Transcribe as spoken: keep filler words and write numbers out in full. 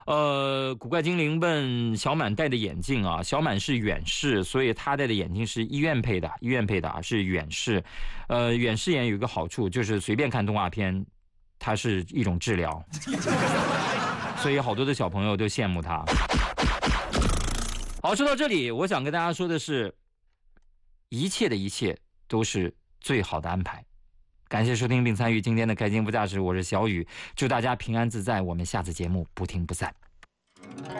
呃，古怪精灵问小满戴的眼镜啊，小满是远视，所以他戴的眼镜是医院配的，医院配的啊，是远视。呃，远视眼有一个好处就是随便看动画片，它是一种治疗，所以好多的小朋友都羡慕他。好，说到这里，我想跟大家说的是，一切的一切都是最好的安排。感谢收听并参与今天的开心不驾驶，我是小雨，祝大家平安自在，我们下次节目不听不散。